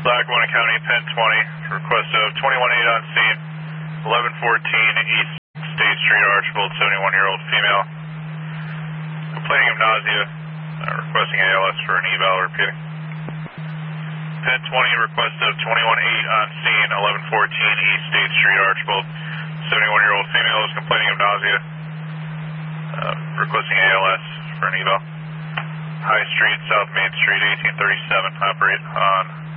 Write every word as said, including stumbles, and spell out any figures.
Lackawanna County, Penn twenty, request of twenty-one eight on scene, eleven fourteen East State Street, Archbold, seventy-one-year-old female. Complaining of nausea, uh, requesting A L S for an eval, repeating. Penn twenty, request of twenty-one eight on scene, eleven fourteen East State Street, Archbold, seventy-one-year-old female is complaining of nausea, uh, requesting A L S for an eval. High Street, South Main Street, eighteen thirty-seven, operate on